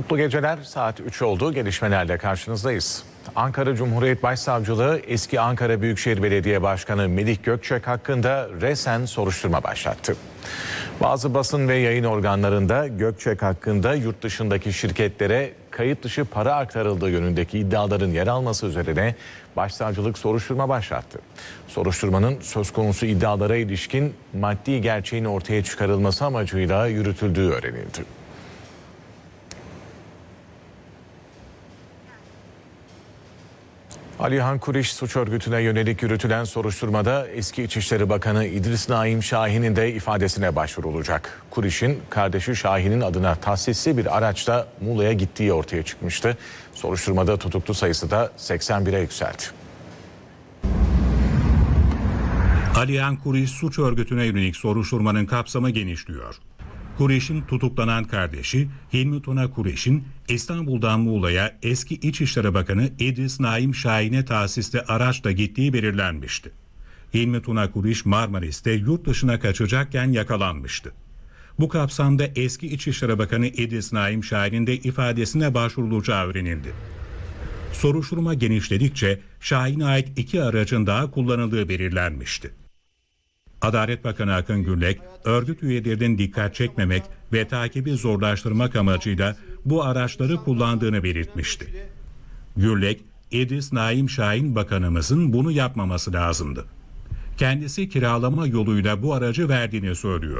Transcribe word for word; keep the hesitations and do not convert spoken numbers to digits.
Mutlu geceler. Saat üç oldu. Gelişmelerle karşınızdayız. Ankara Cumhuriyet Başsavcılığı eski Ankara Büyükşehir Belediye Başkanı Melih Gökçek hakkında resen soruşturma başlattı. Bazı basın ve yayın organlarında Gökçek hakkında yurt dışındaki şirketlere kayıt dışı para aktarıldığı yönündeki iddiaların yer alması üzerine Başsavcılık soruşturma başlattı. Soruşturmanın söz konusu iddialara ilişkin maddi gerçeğin ortaya çıkarılması amacıyla yürütüldüğü öğrenildi. Alihan Kuriş suç örgütüne yönelik yürütülen soruşturmada eski İçişleri Bakanı İdris Naim Şahin'in de ifadesine başvurulacak. Kuriş'in kardeşi Şahin'in adına tahsisli bir araçla Muğla'ya gittiği ortaya çıkmıştı. Soruşturmada tutuklu sayısı da seksen bire yükseldi. Alihan Kuriş suç örgütüne yönelik soruşturmanın kapsamı genişliyor. Kuriş'in tutuklanan kardeşi Hilmi Tuna Kuriş'in İstanbul'dan Muğla'ya eski İçişleri Bakanı İdris Naim Şahin'e tahsisli araçla gittiği belirlenmişti. Hilmi Tuna Kuriş Marmaris'te yurt dışına kaçacakken yakalanmıştı. Bu kapsamda eski İçişleri Bakanı İdris Naim Şahin'in de ifadesine başvurulacağı öğrenildi. Soruşturma genişledikçe Şahin'e ait iki aracın daha kullanıldığı belirlenmişti. Adalet Bakanı Akın Gürlek, örgüt üyelerinin dikkat çekmemek ve takibi zorlaştırmak amacıyla bu araçları kullandığını belirtmişti. Gürlek, İdris Naim Şahin Bakanımızın bunu yapmaması lazımdı. Kendisi kiralama yoluyla bu aracı verdiğini söylüyor.